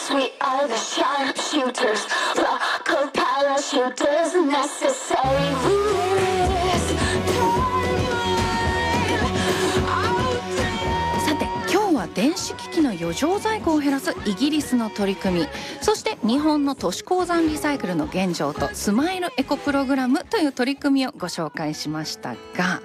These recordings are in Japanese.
We are the sharpshooters, buckle parachuters, necessary this time. さて今日は電子機器の余剰在庫を減らすイギリスの取り組み、そして日本の都市鉱山リサイクルの現状とスマイルエコプログラムという取り組みをご紹介しましたが、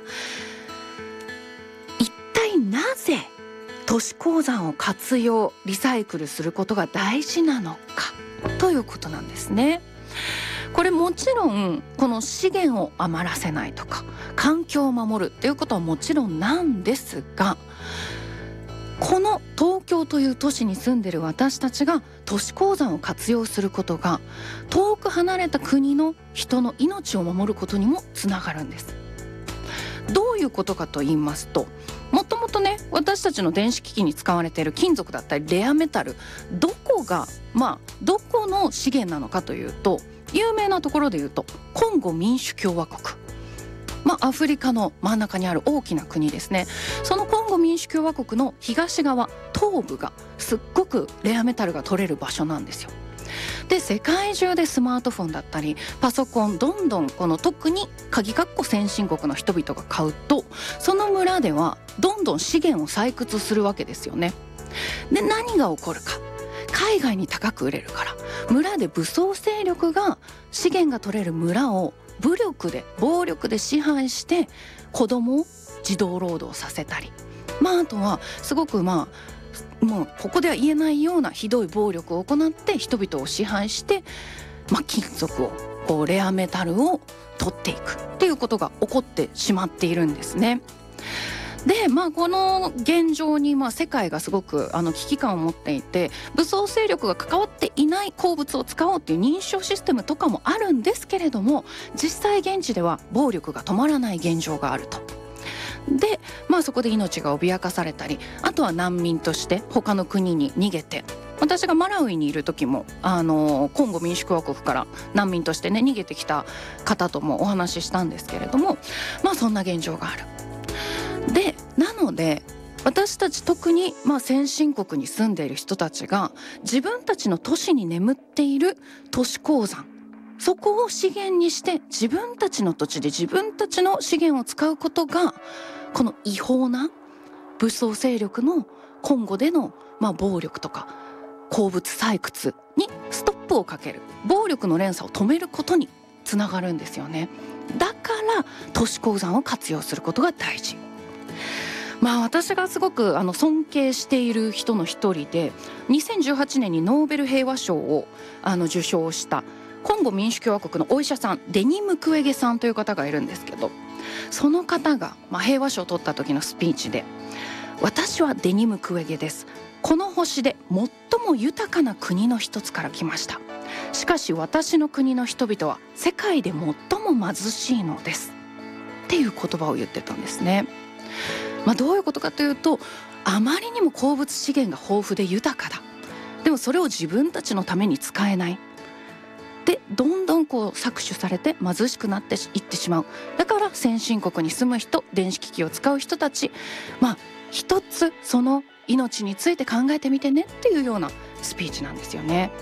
一体なぜ都市鉱山を活用リサイクルすることが大事なのかということなんですね。これもちろんこの資源を余らせないとか環境を守るっていうことはもちろんなんですが、この東京という都市に住んでいる私たちが都市鉱山を活用することが遠く離れた国の人の命を守ることにもつながるんです。どういうことかと言いますと、もともとね、私たちの電子機器に使われている金属だったりレアメタル、どこの資源なのかというと、有名なところで言うとコンゴ民主共和国、アフリカの真ん中にある大きな国ですね。そのコンゴ民主共和国の東側、東部がすっごくレアメタルが取れる場所なんですよ。で、世界中でスマートフォンだったりパソコン、どんどんこの特に鍵括弧先進国の人々が買うと、その村ではどんどん資源を採掘するわけですよね。で、何が起こるか、海外に高く売れるから村で武装勢力が資源が取れる村を暴力で支配して子供を児童労働させたり、あとはすごくもうここでは言えないようなひどい暴力を行って人々を支配して、金属をレアメタルを取っていくっていうことが起こってしまっているんですね。で、この現状に世界がすごく危機感を持っていて、武装勢力が関わっていない鉱物を使おうっていう認証システムとかもあるんですけれども、実際現地では暴力が止まらない現状があると。で、そこで命が脅かされたり、あとは難民として他の国に逃げて、私がマラウイにいる時もコンゴ民主共和国から難民としてね逃げてきた方ともお話ししたんですけれども、そんな現状がある。で、なので私たち特に先進国に住んでいる人たちが自分たちの都市に眠っている都市鉱山、そこを資源にして自分たちの土地で自分たちの資源を使うことが、この違法な武装勢力のコンゴでの暴力とか鉱物採掘にストップをかける、暴力の連鎖を止めることにつながるんですよね。だから都市鉱山を活用することが大事。私がすごく尊敬している人の一人で、2018年にノーベル平和賞を受賞したコンゴ民主共和国のお医者さん、デニ・ムクウェゲさんという方がいるんですけど、その方が平和賞を取った時のスピーチで、私はデニ・ムクウェゲです。この星で最も豊かな国の一つから来ました。しかし私の国の人々は世界で最も貧しいのですっていう言葉を言ってたんですね。どういうことかというと、あまりにも鉱物資源が豊富で豊かだ、でもそれを自分たちのために使えない、でどんどん搾取されて貧しくなっていってしまう。だから先進国に住む人、電子機器を使う人たち、一つその命について考えてみてねっていうようなスピーチなんですよね。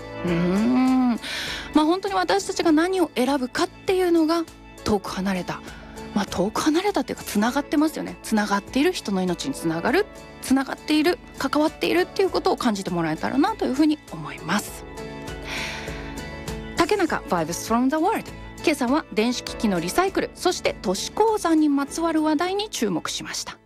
本当に私たちが何を選ぶかっていうのが遠く離れたっていうか、つながってますよね。つながっている人の命につながっている、関わっているっていうことを感じてもらえたらなというふうに思います。竹中 Vibes from the World、 今朝は電子機器のリサイクル、そして都市鉱山にまつわる話題に注目しました。